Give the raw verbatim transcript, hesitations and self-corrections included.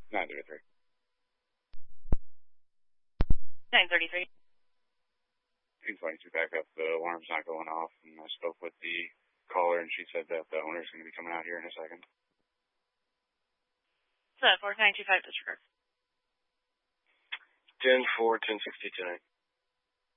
nine thirty-three. nine thirty-three. eight twenty-two back up. The alarm's not going off, and I spoke with the caller, and she said that the owner's going to be coming out here in a second. So, four nine two five, disregard. ten four, ten sixty tonight.